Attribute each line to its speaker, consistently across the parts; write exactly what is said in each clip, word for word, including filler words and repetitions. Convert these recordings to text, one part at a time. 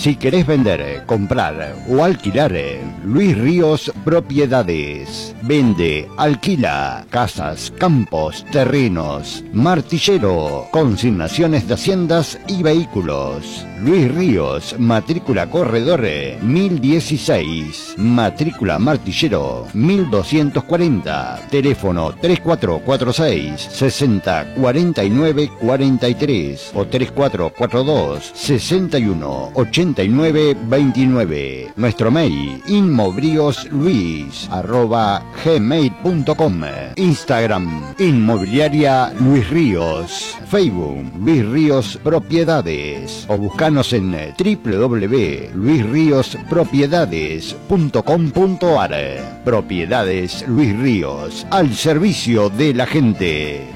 Speaker 1: Si querés vender, comprar o alquilar, Luis Ríos Propiedades. Vende, alquila casas, campos, terrenos, martillero, consignaciones de haciendas y vehículos. Luis Ríos, matrícula corredor mil dieciséis, matrícula martillero mil doscientos cuarenta, teléfono tres cuatro cuatro seis, sesenta cuarenta y nueve cuarenta y tres o tres cuatro cuatro dos, sesenta y uno ochenta y nueve veintinueve. Nuestro mail inmobriosluis arroba gmail punto com. Instagram Inmobiliaria Luis Ríos. Facebook Luis Ríos Propiedades o buscanos en w w w punto luis ríos propiedades punto com punto a r. Propiedades Luis Ríos, al servicio de la gente.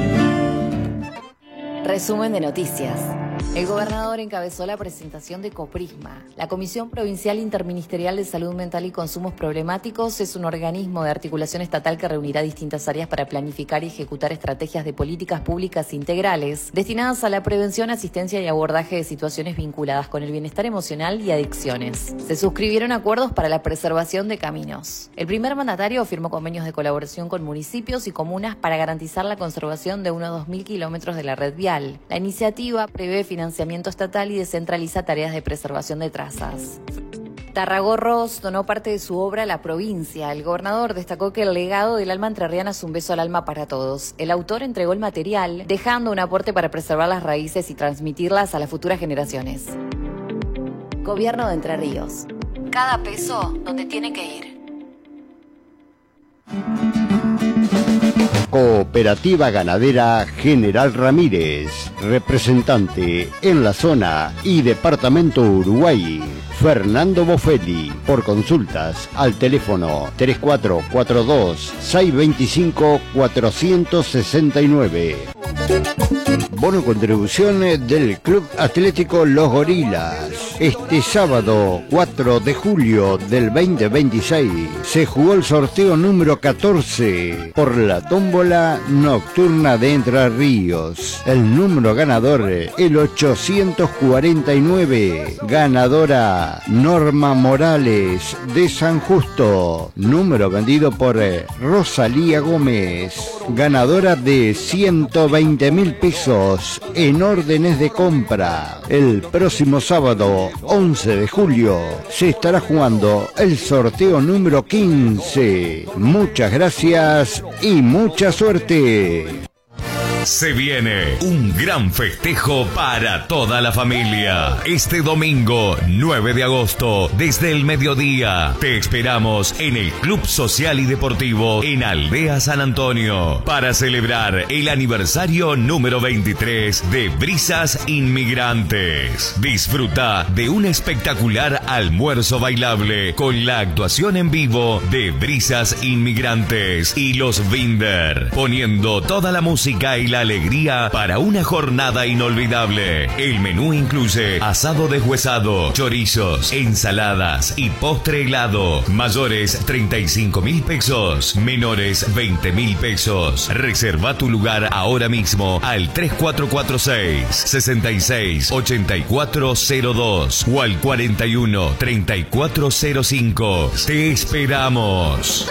Speaker 2: Resumen de noticias. El gobernador encabezó la presentación de COPRISMA. La Comisión Provincial Interministerial de Salud Mental y Consumos Problemáticos es un organismo de articulación estatal que reunirá distintas áreas para planificar y ejecutar estrategias de políticas públicas integrales destinadas a la prevención, asistencia y abordaje de situaciones vinculadas con el bienestar emocional y adicciones. Se suscribieron acuerdos para la preservación de caminos. El primer mandatario firmó convenios de colaboración con municipios y comunas para garantizar la conservación de unos dos mil kilómetros de la red vial. La iniciativa prevé financiamiento estatal y descentraliza tareas de preservación de trazas. Tarragorros donó parte de su obra a la provincia. El gobernador destacó que el legado del alma entrerriana es un beso al alma para todos. El autor entregó el material, dejando un aporte para preservar las raíces y transmitirlas a las futuras generaciones. Gobierno de Entre Ríos. Cada peso donde tiene que ir.
Speaker 1: Cooperativa Ganadera General Ramírez, representante en la zona y departamento Uruguay, Fernando Bofelli. Por consultas al teléfono tres cuatro cuatro dos, seis dos cinco, cuatro seis nueve. Bono contribución del Club Atlético Los Gorilas. Este sábado cuatro de julio del veinte veintiséis se jugó el sorteo número catorce por la tómbola nocturna de Entre Ríos. El número ganador, el ochocientos cuarenta y nueve. Ganadora Norma Morales de San Justo. Número vendido por Rosalía Gómez. Ganadora de ciento veinte mil pesos en órdenes de compra. El próximo sábado once de julio se estará jugando el sorteo número quince. Muchas gracias y mucha suerte.
Speaker 3: Se viene un gran festejo para toda la familia. Este domingo, nueve de agosto, desde el mediodía, te esperamos en el Club Social y Deportivo en Aldea San Antonio para celebrar el aniversario número veintitrés de Brisas Inmigrantes. Disfruta de un espectacular almuerzo bailable con la actuación en vivo de Brisas Inmigrantes y los Binder, poniendo toda la música y la alegría para una jornada inolvidable. El menú incluye asado deshuesado, chorizos, ensaladas y postre helado. Mayores treinta y cinco mil pesos, menores veinte mil pesos. Reserva tu lugar ahora mismo al tres cuatro cuatro seis, seis seis ocho cuatro cero dos o al cuarenta y uno treinta y cuatro cero cinco. Te esperamos.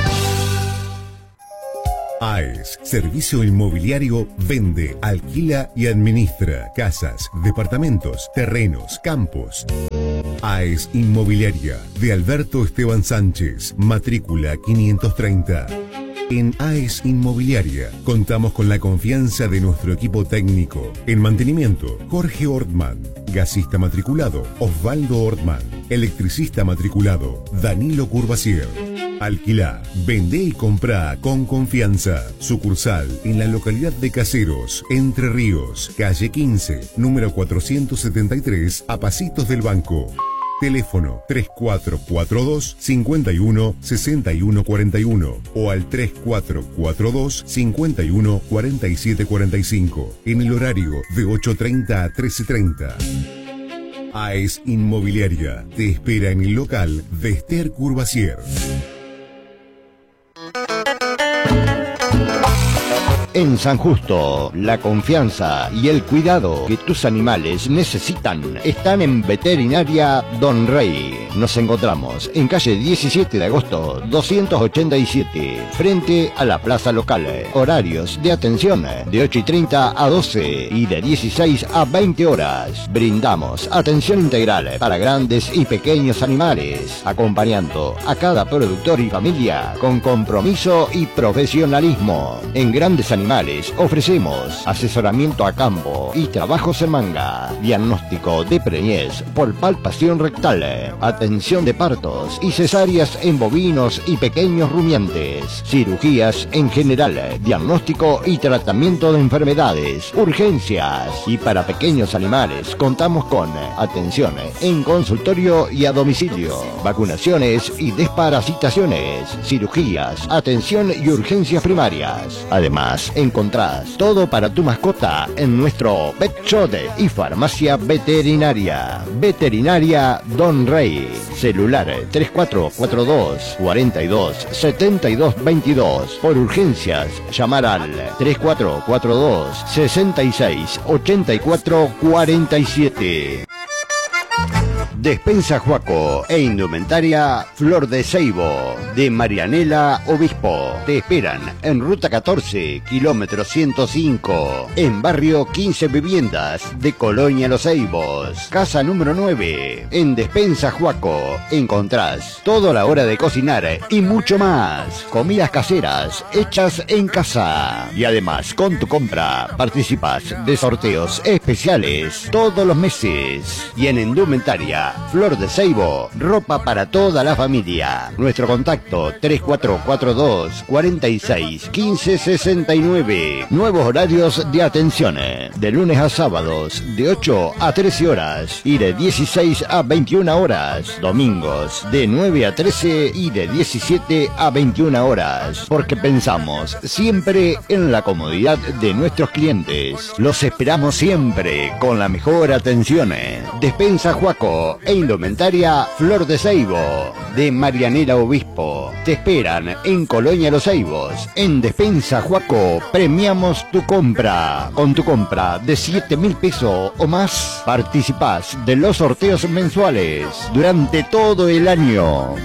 Speaker 4: A E S, Servicio Inmobiliario, vende, alquila y administra casas, departamentos, terrenos, campos. A E S Inmobiliaria, de Alberto Esteban Sánchez, matrícula quinientos treinta. En A E S Inmobiliaria contamos con la confianza de nuestro equipo técnico. En mantenimiento, Jorge Ortman. Gasista matriculado, Osvaldo Ortman. Electricista matriculado, Danilo Curvacier. Alquilá, vendé y comprá con confianza. Sucursal en la localidad de Caseros, Entre Ríos, calle quince, número cuatrocientos setenta y tres, a pasitos del banco. Teléfono tres cuatro cuatro dos, cinco uno, seis uno cuatro uno o al tres cuatro cuatro dos, cinco uno, cuatro siete cuatro cinco en el horario de ocho treinta a trece treinta. A E S Inmobiliaria te espera en el local de Esther Curvacier.
Speaker 1: en San Justo. La confianza y el cuidado que tus animales necesitan están en Veterinaria Don Rey. Nos encontramos en calle diecisiete de agosto doscientos ochenta y siete, frente a la plaza local. Horarios de atención de ocho y treinta a doce y de dieciséis a veinte horas. Brindamos atención integral para grandes y pequeños animales, acompañando a cada productor y familia con compromiso y profesionalismo. En Grandes Animales ofrecemos asesoramiento a campo y trabajos en manga, diagnóstico de preñez por palpación rectal, atención de partos y cesáreas en bovinos y pequeños rumiantes, cirugías en general, diagnóstico y tratamiento de enfermedades, urgencias, y para pequeños animales contamos con atención en consultorio y a domicilio, vacunaciones y desparasitaciones, cirugías, atención y urgencias primarias. Además, encontrás todo para tu mascota en nuestro Pet Shop y farmacia veterinaria. Veterinaria Don Rey. Celular tres cuatro cuatro dos, cuatro dos, siete dos dos dos. Por urgencias, llamar al tres cuatro cuatro dos, seis seis, ocho cuatro cuatro siete. Despensa Juaco e Indumentaria Flor de Ceibo, de Marianela Obispo. Te esperan en Ruta catorce, kilómetro ciento cinco, en Barrio quince Viviendas de Colonia Los Ceibos. Casa número nueve. En Despensa Juaco encontrás toda la hora de cocinar y mucho más. Comidas caseras hechas en casa. Y además, con tu compra participas de sorteos especiales todos los meses. Y en Indumentaria Flor de Ceibo, ropa para toda la familia. Nuestro contacto tres cuatro cuatro dos, cuatro seis, uno cinco seis nueve. Nuevos horarios de atención, de lunes a sábados de ocho a trece horas y de dieciséis a veintiuna horas. Domingos de nueve a trece y de diecisiete a veintiuna horas. Porque pensamos siempre en la comodidad de nuestros clientes. Los esperamos siempre con la mejor atención. Despensa Juaco e Indumentaria Flor de Ceibo, de Marianela Obispo. Te esperan en Colonia Los Ceibos. En Despensa Juaco premiamos tu compra. Con tu compra de siete mil pesos o más, participás de los sorteos mensuales durante todo el año.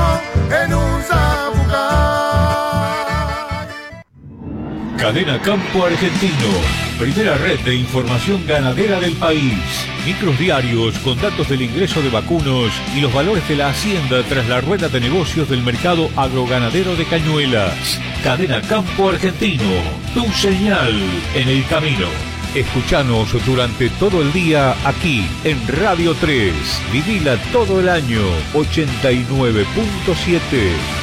Speaker 5: Cadena Campo Argentino, primera red de información ganadera del país. Micros diarios con datos del ingreso de vacunos y los valores de la hacienda tras la rueda de negocios del mercado agroganadero de Cañuelas. Cadena Campo Argentino, tu señal en el camino. Escuchanos durante todo el día aquí en Radio tres. Vivila todo el año, ochenta y nueve punto siete.